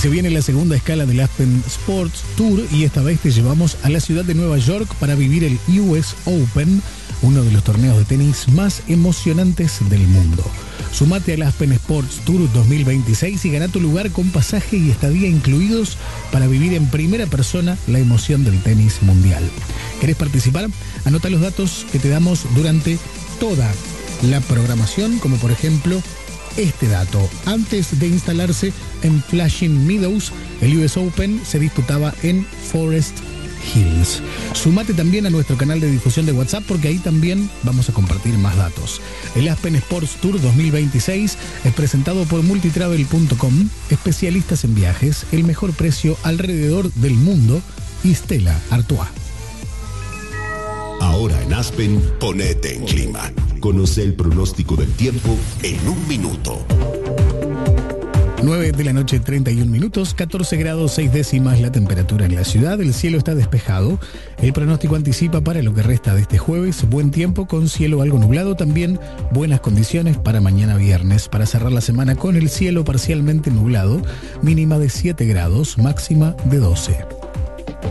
se viene la segunda escala del Aspen Sports Tour y esta vez te llevamos a la ciudad de Nueva York para vivir el US Open, uno de los torneos de tenis más emocionantes del mundo. Sumate al Aspen Sports Tour 2026 y gana tu lugar con pasaje y estadía incluidos para vivir en primera persona la emoción del tenis mundial. ¿Querés participar? Anota los datos que te damos durante toda la programación, como por ejemplo este dato. Antes de instalarse en Flushing Meadows, el US Open se disputaba en Forest Hills. Sumate también a nuestro canal de difusión de WhatsApp porque ahí también vamos a compartir más datos. El Aspen Sports Tour 2026 es presentado por multitravel.com, especialistas en viajes, el mejor precio alrededor del mundo y Stella Artois. Ahora en Aspen, ponete en clima. Conoce el pronóstico del tiempo en un minuto. 9 de la noche, 31 minutos, 14 grados 6 décimas la temperatura en la ciudad. El cielo está despejado. El pronóstico anticipa para lo que resta de este jueves buen tiempo con cielo algo nublado. También buenas condiciones para mañana viernes, para cerrar la semana con el cielo parcialmente nublado, mínima de 7 grados, máxima de 12.